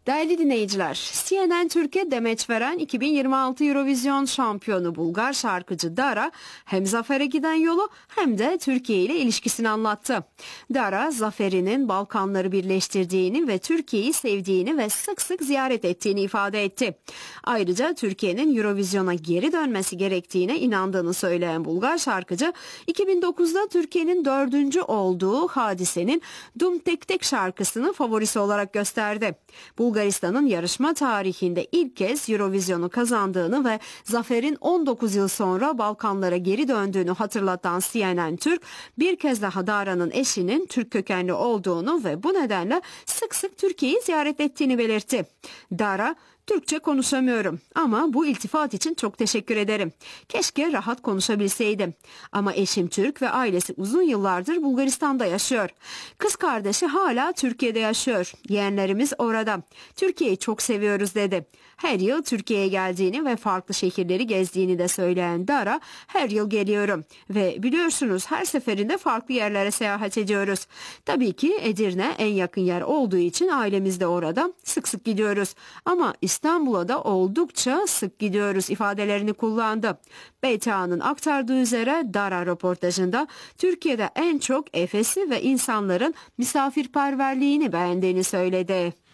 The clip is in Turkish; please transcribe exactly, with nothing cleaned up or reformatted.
Değerli dinleyiciler, C N N Türkiye demeç veren iki bin yirmi altı Eurovision şampiyonu Bulgar şarkıcı Dara hem zafere giden yolu hem de Türkiye ile ilişkisini anlattı. Dara, zaferinin Balkanları birleştirdiğini ve Türkiye'yi sevdiğini ve sık sık ziyaret ettiğini ifade etti. Ayrıca Türkiye'nin Eurovision'a geri dönmesi gerektiğine inandığını söyleyen Bulgar şarkıcı, iki bin dokuzda Türkiye'nin dördüncü olduğu Hadise'nin Dum Tek Tek şarkısını favorisi olarak gösterdi. Bulgaristan'ın yarışma tarihinde ilk kez Eurovision'u kazandığını ve zaferin on dokuz yıl sonra Balkanlara geri döndüğünü hatırlatan C N N Türk, bir kez daha Dara'nın eşinin Türk kökenli olduğunu ve bu nedenle sık sık Türkiye'yi ziyaret ettiğini belirtti. Dara, "Türkçe konuşamıyorum ama bu iltifat için çok teşekkür ederim. Keşke rahat konuşabilseydim. Ama eşim Türk ve ailesi uzun yıllardır Bulgaristan'da yaşıyor. Kız kardeşi hala Türkiye'de yaşıyor. Yeğenlerimiz orada. Türkiye'yi çok seviyoruz" dedi. Her yıl Türkiye'ye geldiğini ve farklı şehirleri gezdiğini de söyleyen Dara, "Her yıl geliyorum ve biliyorsunuz her seferinde farklı yerlere seyahat ediyoruz. Tabii ki Edirne en yakın yer olduğu için ailemiz de orada. Sık sık gidiyoruz ama İstanbul'a da oldukça sık gidiyoruz" ifadelerini kullandı. B T A'nın aktardığı üzere Dara röportajında Türkiye'de en çok Efes'i ve insanların misafirperverliğini beğendiğini söyledi.